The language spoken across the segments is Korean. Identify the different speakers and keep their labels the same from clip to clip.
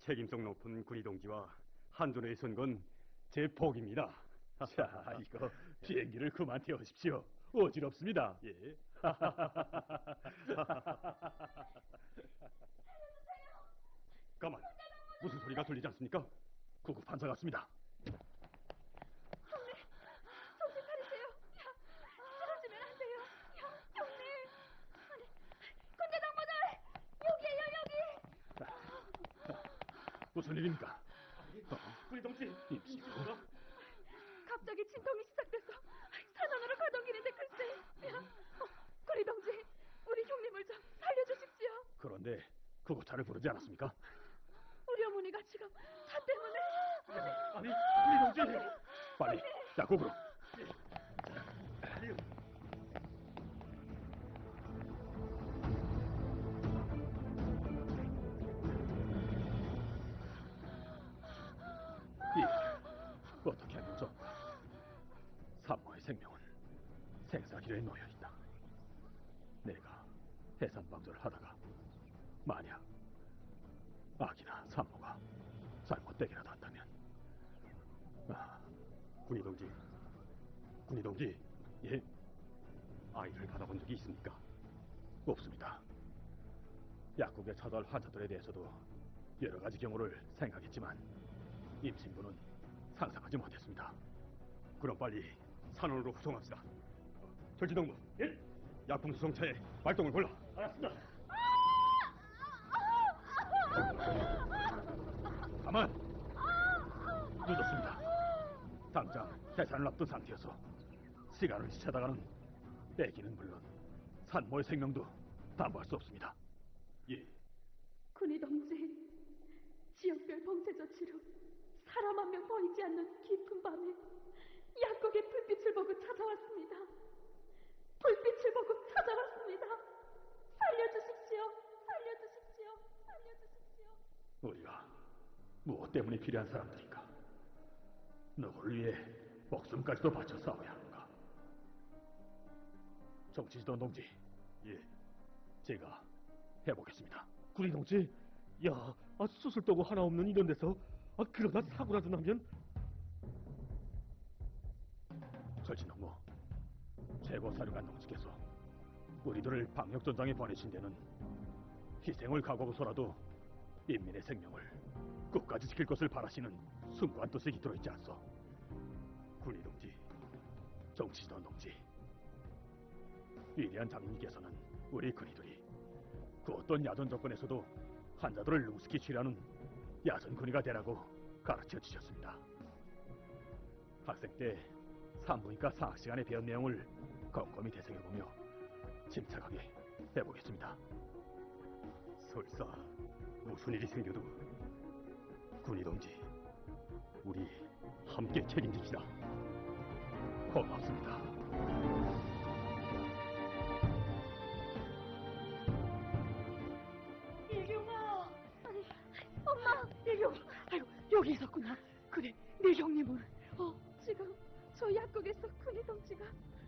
Speaker 1: 책임성 높은 군의 동지와 한전에 선 건 제 복입니다.
Speaker 2: 자, 이거 비행기를 그만 태우십시오. 어지럽습니다.
Speaker 1: 예. 가만, 무슨 소리가 들리지 않습니까?
Speaker 2: 구급 판사 같습니다.
Speaker 3: 형님, 정신 차리세요. 야, 쓰러지면 안 돼요. 야, 형님. 아니, 군대 동무들, 여기에요, 여기.
Speaker 2: 무슨 일입니까?
Speaker 1: 군의 동지,
Speaker 2: 임신부가?
Speaker 3: 갑자기 진통이 시작돼서 산원으로 가동기는데 글쎄. 야, 군의 동지, 우리 형님을 좀 살려주십시오.
Speaker 2: 그런데 구급차를 부르지 않았습니까?
Speaker 3: 우리 어머니가 지금 차 때문에.
Speaker 1: 아니, 군의 동지.
Speaker 2: 빨리 약국으로. 어떻게 하면 좋을까? 산모의 생명은 생사길에 놓여있다. 내가 해산방조를 하다가 만약 아기나 산모가 잘못되기라도 한다면
Speaker 1: 군의 동지, 군의 동지.
Speaker 2: 예,
Speaker 1: 아이를 받아본 적이 있습니까?
Speaker 2: 없습니다. 약국에 찾아올 환자들에 대해서도 여러 가지 경우를 생각했지만 임신부는 상상하지 못했습니다.
Speaker 1: 그럼 빨리 산원으로 후송합시다. 절지동무, 예? 약품 수송차에 발동을 골라.
Speaker 2: 알았습니다. 가만! 늦었습니다. 당장 해산을 앞둔 상태여서 시간을 지체하다가는 애기는 물론 산모의 생명도 담보할 수 없습니다.
Speaker 1: 예.
Speaker 3: 군의 동지, 지역별 봉쇄 조치로 사람 한 명 보이지 않는 깊은 밤에 약국의 불빛을 보고 찾아왔습니다. 불빛을 보고 찾아왔습니다. 살려주십시오. 살려주십시오. 살려주십시오.
Speaker 2: 우리가 무엇 때문에 필요한 사람들인가? 누구를 위해 목숨까지도 바쳐 싸워야 하는가? 정치지도원 동지,
Speaker 1: 예.
Speaker 2: 제가 해보겠습니다.
Speaker 4: 군의 동지, 야, 수술 도구 하나 없는 이런 데서 그러다 사고라도 나면.
Speaker 2: 절친동무, 최고 사령관 동지께서 우리들을 방역전장에 보내신 데는 희생을 각오하고서라도 인민의 생명을 끝까지 지킬 것을 바라시는 숭고한 뜻이 깃들어 있지 않소.
Speaker 1: 군의 동지,
Speaker 2: 정치지도원 동지, 위대한 장인님께서는 우리 군의들이 그 어떤 야전 조건에서도 환자들을 능숙히 치료하는 야전 군의가 되라고 가르쳐 주셨습니다. 학생 때 산부인과 사학 시간에 배운 내용을 곰곰이 되새겨보며 침착하게 해보겠습니다.
Speaker 1: 설사 무슨 일이 생겨도 군의 동지, 우리 함께 책임집시다.
Speaker 2: 고맙습니다.
Speaker 3: 일경아. 아니, 엄마. 일경. 아이고, 여기 있었구나. 그래, 내 형님은? 지금 저 약국에서 군의 동지가.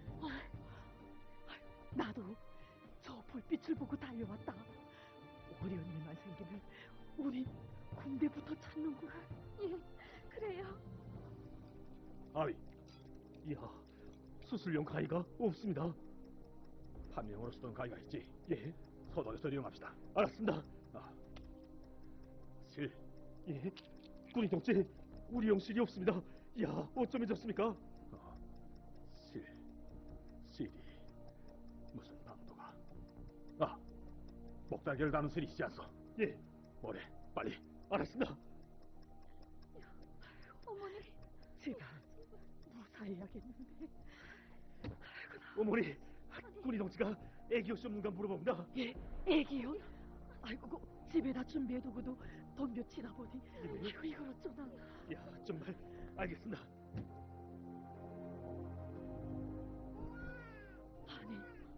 Speaker 3: 나도 저 불빛을 보고 달려왔다. 어려운 일만 생기면 우리 군대부터 찾는구나. 예, 그래요.
Speaker 4: 아이, 야, 수술용 가위가 없습니다.
Speaker 2: 판명으로 쓰던 가위가 있지.
Speaker 4: 예,
Speaker 2: 서둘러서 이용합시다.
Speaker 4: 알았습니다.
Speaker 2: 실,
Speaker 4: 예, 군의 동지, 우리 영실이 없습니다. 야, 어쩌면 좋습니까?
Speaker 2: 실, 실이 무슨 방도가? 목달걀을 다는 실이 있지 않소?
Speaker 4: 예,
Speaker 2: 뭐래, 빨리.
Speaker 4: 알았습니다.
Speaker 3: 어머니, 제가 무사해야겠는데.
Speaker 4: 어머니, 군의 동지가 애기 옷이 없는가 물어봅니다.
Speaker 3: 예, 애기요? 아이고, 집에다 준비해두고도 덤벼 치다 보니 이걸 어쩌나.
Speaker 4: 야, 정말 알겠습니다.
Speaker 3: 아니,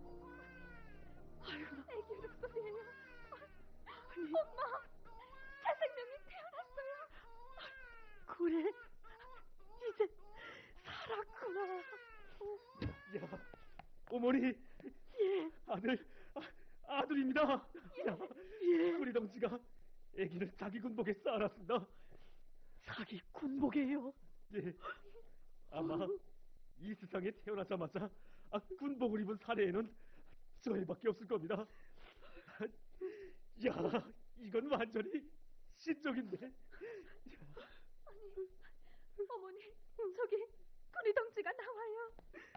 Speaker 3: 아이고, 애기 울음소리예요. 아니, 엄마, 새 생명이 태어났어요. 그래, 이제 살았구나.
Speaker 4: 야, 어머니,
Speaker 3: 예,
Speaker 4: 아들입니다. 야,
Speaker 3: 예.
Speaker 4: 군의 동지가 아기를 자기 군복에 쌓아놨습니다.
Speaker 3: 자기 군복이에요.
Speaker 4: 예, 아마 이 세상에 태어나자마자 군복을 입은 사내에는 저 애밖에 없을 겁니다. 야, 이건 완전히 신적인데.
Speaker 3: 어머니, 저기 군이 덩치가 나와요.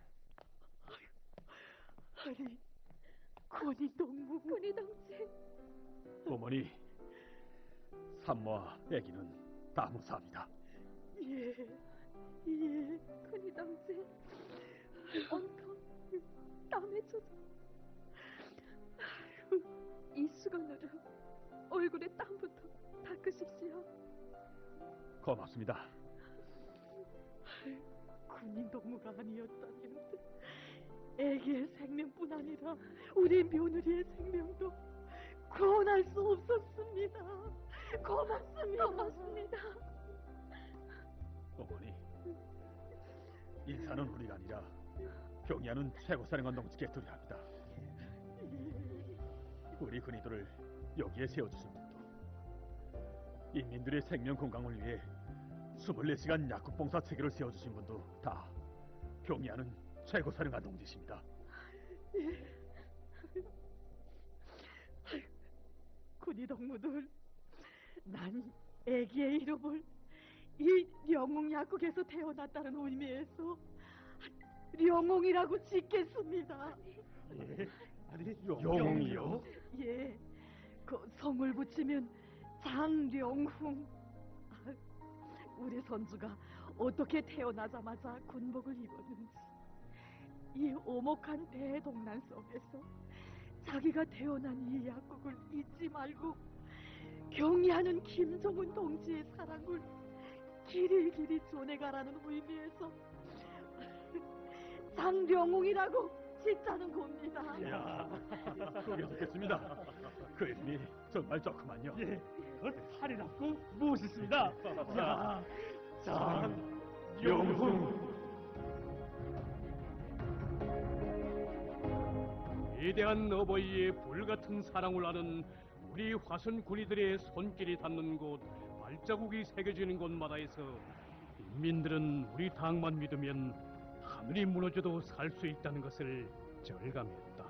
Speaker 3: 아니, 군이 동무. 군이 덩치.
Speaker 2: 어머니, 산모와 아기는 다 무사합니다.
Speaker 3: 예, 군이 덩치. 온통 땀에 젖어. 이 수건으로 얼굴에 땀부터 닦으십시오.
Speaker 2: 고맙습니다.
Speaker 3: 군인 동무가 아니었다면 애기의 생명뿐 아니라 우리 며느리의 생명도 구원할 수 없었습니다. 고맙습니다.
Speaker 2: 어머니, 인사는 우리가 아니라 경의하는 최고사령관 동지께 드려야 합니다. 우리 군의들을 여기에 세워주신 분도, 인민들의 생명 건강을 위해 24시간 약국봉사 체계를 세워주신 분도 다 경의하는 최고사령관 동지십니다.
Speaker 3: 군의 동무들, 난 애기의 이름을 이 령웅 약국에서 태어났다는 의미에서 령웅이라고 짓겠습니다.
Speaker 4: 예, 아니
Speaker 2: 영웅이요?
Speaker 3: 예, 그 성을 붙이면 장령훈. 우리 선주가 어떻게 태어나자마자 군복을 입었는지, 이 오목한 대동난 속에서 자기가 태어난 이 약국을 잊지 말고 경의하는 김종훈 동지의 사랑을 길이 전해가라는 의미에서 장령웅이라고 짓자는 겁니다.
Speaker 2: 이야, 그게 좋겠습니다. 그 이름이 정말 좋구만요.
Speaker 4: 예, 살이 났고 멋있습니다. 야, 장영훈.
Speaker 1: 위대한 어버이의 불같은 사랑을 아는 우리 화순 군이들의 손길이 닿는 곳, 발자국이 새겨지는 곳마다에서 인민들은 우리 당만 믿으면 하늘이 무너져도 살 수 있다는 것을 절감했다.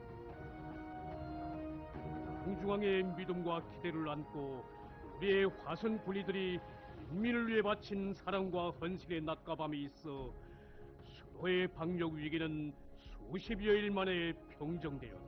Speaker 1: 당중앙의 믿음과 기대를 안고 우리의 화순 군이들이 인민을 위해 바친 사랑과 헌신의 낮과 밤이 있어 수도의 방역 위기는 수십여일 만에 평정되었다.